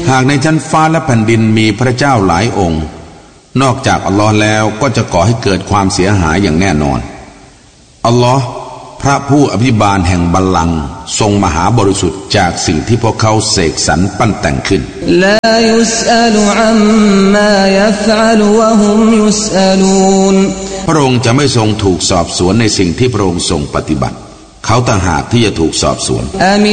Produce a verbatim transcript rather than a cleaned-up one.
หากในชั้นฟ้าและแผ่นดินมีพระเจ้าหลายองค์นอกจากอัลลอฮ์แล้วก็จะก่อให้เกิดความเสียหายอย่างแน่นอนอัลลอฮ์พระผู้อภิบาลแห่งบัลลังก์ทรงมหาบริสุทธิ์จากสิ่งที่พวกเขาเสกสรรปั้นแต่งขึ้นลายุสอัลอัมมายัฟอัลวะฮุมยุสอัลูนพระองค์จะไม่ทรงถูกสอบสวนในสิ่งที่พระองค์ทรงปฏิบัติเขาต่างหากที่จะถูกสอบสวน